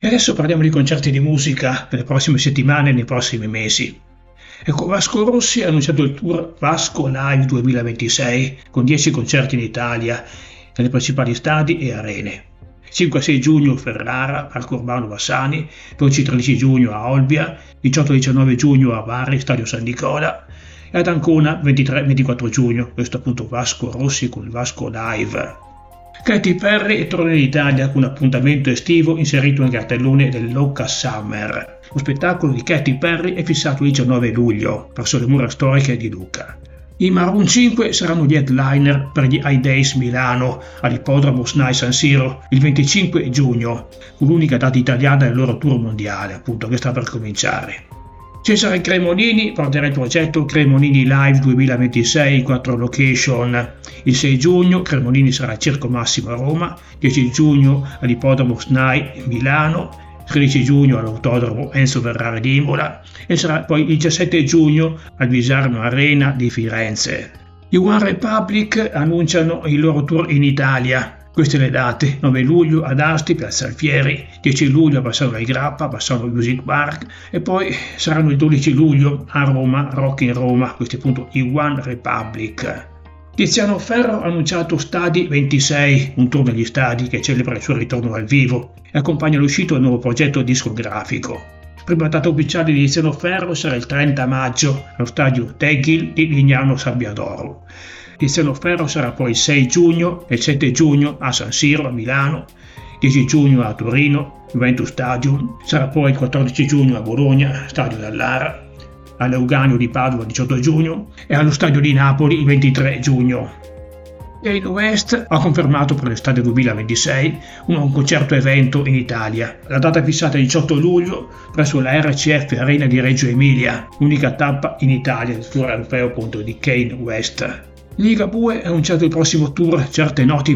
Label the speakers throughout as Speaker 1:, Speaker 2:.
Speaker 1: E adesso parliamo di concerti di musica per le prossime settimane e nei prossimi mesi. Ecco, Vasco Rossi ha annunciato il tour Vasco Live 2026 con 10 concerti in Italia, nelle principali stadi e arene. 5-6 giugno Ferrara, Parco Urbano Bassani, 12-13 giugno a Olbia, 18-19 giugno a Bari, Stadio San Nicola e ad Ancona 23-24 giugno, questo appunto Vasco Rossi con il Vasco Live. Katy Perry torna in Italia con un appuntamento estivo inserito nel cartellone del Loca Summer. Lo spettacolo di Katy Perry è fissato il 19 luglio, presso le mura storiche di Lucca. I Maroon 5 saranno gli headliner per gli High Days Milano all'Ippodromo SNAI San Siro il 25 giugno, con l'unica data italiana del loro tour mondiale, appunto, che sta per cominciare. Cesare Cremonini porterà il progetto Cremonini Live 2026 in 4 location. Il 6 giugno Cremonini sarà al Circo Massimo a Roma, 10 giugno all'Ippodromo SNAI Milano, 13 giugno all'Autodromo Enzo Ferrari di Imola e sarà poi il 17 giugno al Visarno Arena di Firenze. Gli One Republic annunciano il loro tour in Italia. Queste le date: 9 luglio ad Asti, Piazza Alfieri, 10 luglio a Bassano ai Grappa, Bassano Music Park e poi saranno il 12 luglio a Roma, Rock in Roma, questi appunto i One Republic. Tiziano Ferro ha annunciato Stadi 26, un tour negli stadi che celebra il suo ritorno dal vivo e accompagna l'uscita del nuovo progetto discografico. Prima data ufficiale di Tiziano Ferro sarà il 30 maggio allo stadio Tegil di Lignano Sabbiadoro. Tiziano Ferro sarà poi il 6 giugno e il 7 giugno a San Siro a Milano, 10 giugno a Torino, Juventus Stadium, sarà poi il 14 giugno a Bologna, Stadio Dallara, all'Euganeo di Padova il 18 giugno e allo Stadio di Napoli il 23 giugno. Kanye West ha confermato per l'estate 2026 un concerto evento in Italia. La data fissata è il 18 luglio presso la RCF Arena di Reggio Emilia, unica tappa in Italia del tour europeo appunto di Kanye West. Ligabue ha annunciato il prossimo tour Certe Noti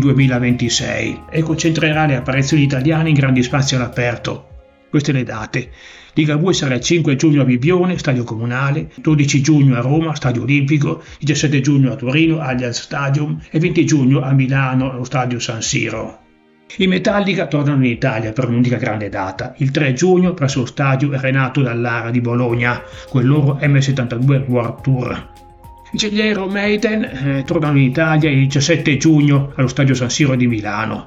Speaker 1: 2026 e concentrerà le apparizioni italiane in grandi spazi all'aperto. Queste le date: Ligabue sarà il 5 giugno a Bibbione, Stadio Comunale, 12 giugno a Roma, Stadio Olimpico, 17 giugno a Torino, Allianz Stadium e 20 giugno a Milano, allo Stadio San Siro. I Metallica tornano in Italia per un'unica grande data, il 3 giugno presso lo Stadio Renato Dall'Ara di Bologna, con il loro M72 World Tour. Gli Iron Maiden tornano in Italia il 17 giugno allo Stadio San Siro di Milano.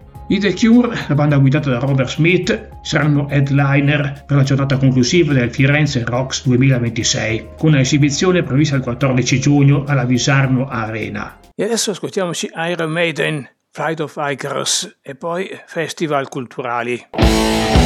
Speaker 1: I The Cure, la banda guidata da Robert Smith, saranno headliner per la giornata conclusiva del Firenze Rocks 2026, con un'esibizione prevista il 14 giugno alla Visarno Arena. E adesso ascoltiamoci Iron Maiden, Flight of Icarus e poi festival culturali.